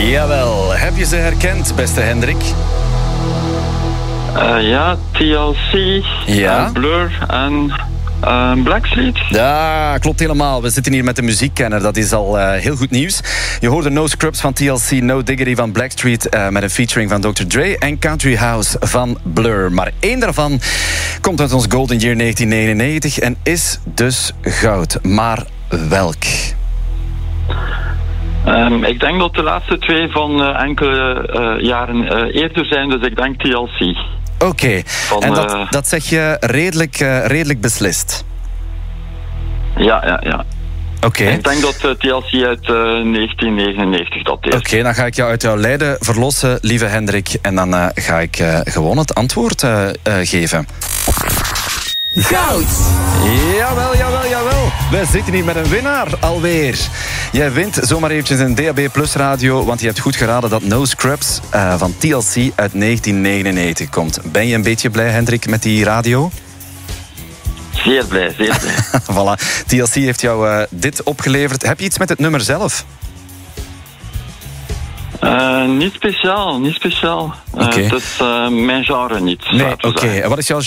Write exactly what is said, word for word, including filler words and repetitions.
Jawel, heb je ze herkend, beste Hendrik? Uh, ja, T L C, ja. uh, Blur en uh, Blackstreet. Ja, klopt helemaal. We zitten hier met de muziekkenner. Dat is al uh, heel goed nieuws. Je hoorde No Scrubs van T L C, No Diggity van Blackstreet, uh, met een featuring van dokter Dre en Country House van Blur. Maar één daarvan komt uit ons Golden Year negentien negenennegentig en is dus goud. Maar welk? Um, ik denk dat de laatste twee van uh, enkele uh, jaren uh, eerder zijn, dus ik denk T L C. Oké, okay. En dat, uh, dat zeg je redelijk, uh, redelijk beslist? Ja, ja, ja. Oké. Okay. Ik denk dat uh, T L C uit uh, negentien negenennegentig dateert. Oké, okay, dan ga ik jou uit jouw lijden verlossen, lieve Hendrik. En dan uh, ga ik uh, gewoon het antwoord uh, uh, geven. Goud! Jawel, jawel, jawel. We zitten hier met een winnaar alweer. Jij wint zomaar eventjes een D A B Plus radio, want je hebt goed geraden dat No Scrubs uh, van T L C uit negentien negenennegentig komt. Ben je een beetje blij, Hendrik, met die radio? Zeer blij, zeer blij. Voilà. T L C heeft jou uh, dit opgeleverd. Heb je iets met het nummer zelf? Uh, niet speciaal, niet speciaal. Uh, okay. Het is uh, mijn genre niet. Nee, oké. Okay. En wat is jouw